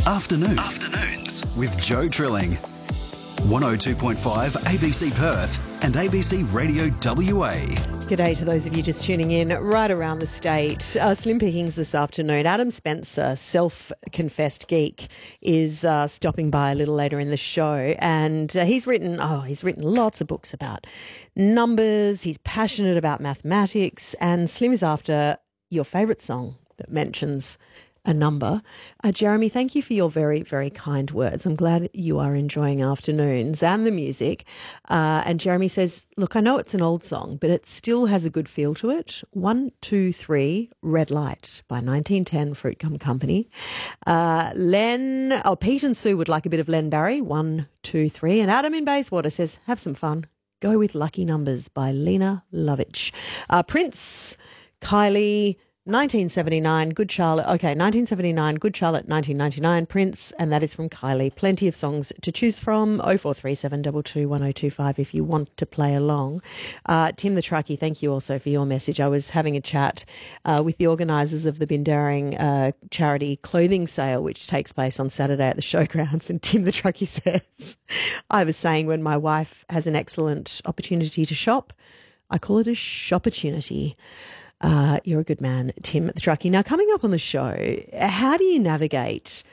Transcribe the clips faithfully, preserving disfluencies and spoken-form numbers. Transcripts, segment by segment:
Afternoons. Afternoons with Joe Trilling. one oh two point five A B C Perth and A B C Radio W A. G'day to those of you just tuning in right around the state. Uh, Slim pickings this afternoon. Adam Spencer, self-confessed geek, is uh, stopping by a little later in the show, and uh, he's written oh he's written lots of books about numbers. He's passionate about mathematics, and Slim is after your favourite song that mentions a number. Uh, Jeremy, thank you for your very, very kind words. I'm glad you are enjoying afternoons and the music. Uh, and Jeremy says, look, I know it's an old song, but it still has a good feel to it. One, two, three, Red Light by nineteen ten Fruit Gum Company. Uh, Len, oh, Pete and Sue would like a bit of Len Barry. One, two, three. And Adam in Bayswater says, have some fun. Go with Lucky Numbers by Lena Lovitch. Uh, Prince, Kylie, nineteen seventy-nine, Good Charlotte. Okay, nineteen seventy-nine, Good Charlotte, nineteen ninety-nine, Prince, and that is from Kylie. Plenty of songs to choose from. oh four three seven two two one oh two five if you want to play along. Uh, Tim the Truckie, thank you also for your message. I was having a chat uh, with the organisers of the Bindaring uh, charity clothing sale, which takes place on Saturday at the showgrounds, and Tim the Truckie says, I was saying when my wife has an excellent opportunity to shop, I call it a shopportunity. Uh, you're a good man, Tim the Truckie. Now, coming up on the show, how do you navigate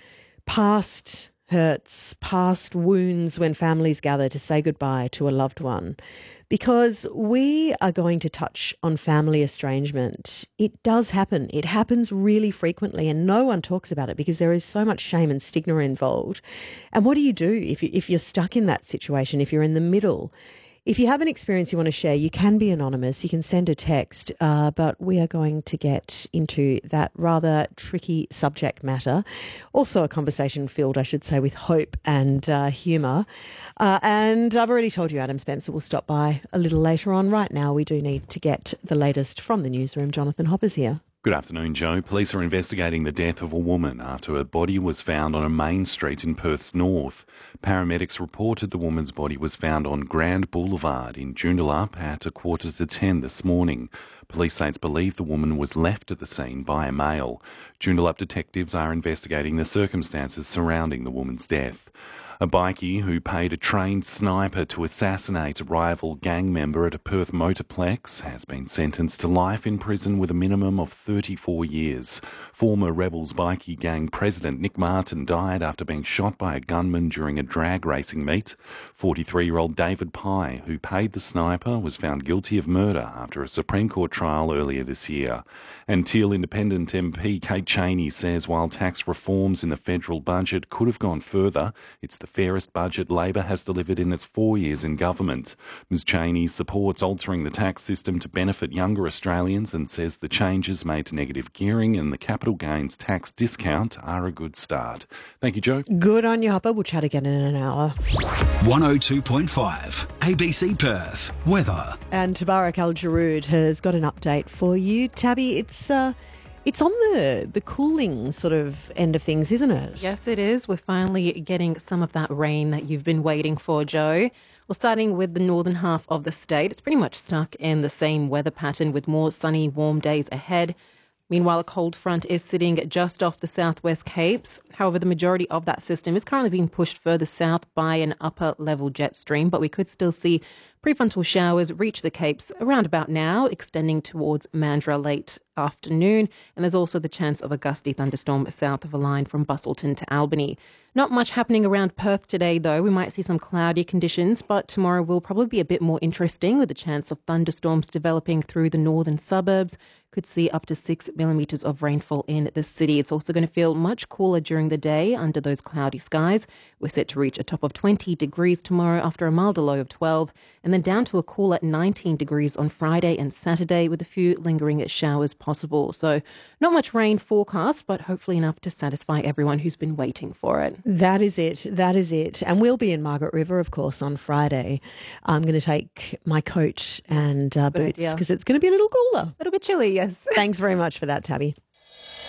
past hurts, past wounds when families gather to say goodbye to a loved one? Because we are going to touch on family estrangement. It does happen. It happens really frequently, and no one talks about it because there is so much shame and stigma involved. And what do you do if, you, if you're stuck in that situation, if you're in the middle? If you have an experience you want to share, you can be anonymous. You can send a text, uh, but we are going to get into that rather tricky subject matter. Also a conversation filled, I should say, with hope and uh, humour. Uh, and I've already told you Adam Spencer will stop by a little later on. Right now, we do need to get the latest from the newsroom. Jonathan Hopper's here. Good afternoon, Joe. Police are investigating the death of a woman after her body was found on a main street in Perth's north. Paramedics reported the woman's body was found on Grand Boulevard in Joondalup at a quarter to ten this morning. Police saints believe the woman was left at the scene by a male. Joondalup detectives are investigating the circumstances surrounding the woman's death. A bikie who paid a trained sniper to assassinate a rival gang member at a Perth motorplex has been sentenced to life in prison with a minimum of thirty-four years. Former Rebels bikie gang president Nick Martin died after being shot by a gunman during a drag racing meet. forty-three-year-old David Pye, who paid the sniper, was found guilty of murder after a Supreme Court trial earlier this year. And Teal Independent M P Kate Chaney says while tax reforms in the federal budget could have gone further, it's the fairest budget Labor has delivered in its four years in government. Miz Chaney supports altering the tax system to benefit younger Australians and says the changes made to negative gearing and the capital gains tax discount are a good start. Thank you, Joe. Good on you, Hopper. We'll chat again in an hour. one oh two point five A B C Perth. Weather. And Tabarak Al-Jarood has got an update for you. Tabby, it's... Uh, It's on the, the cooling sort of end of things, isn't it? Yes, it is. We're finally getting some of that rain that you've been waiting for, Joe. Well, starting with the northern half of the state, it's pretty much stuck in the same weather pattern with more sunny, warm days ahead. Meanwhile, a cold front is sitting just off the southwest Capes. However, the majority of that system is currently being pushed further south by an upper-level jet stream, but we could still see prefrontal showers reach the Capes around about now, extending towards Mandurah late afternoon. And there's also the chance of a gusty thunderstorm south of a line from Busselton to Albany. Not much happening around Perth today, though. We might see some cloudy conditions, but tomorrow will probably be a bit more interesting with a chance of thunderstorms developing through the northern suburbs. Could see up to six millimetres of rainfall in the city. It's also going to feel much cooler during the day under those cloudy skies. We're set to reach a top of twenty degrees tomorrow after a milder low of twelve, and then down to a cooler nineteen degrees on Friday and Saturday with a few lingering showers possible. So not much rain forecast, but hopefully enough to satisfy everyone who's been waiting for it. That is it. That is it. And we'll be in Margaret River, of course, on Friday. I'm going to take my coat and uh, boots because it's going to be a little cooler. A little bit chilly, yes. Thanks very much for that, Tabby.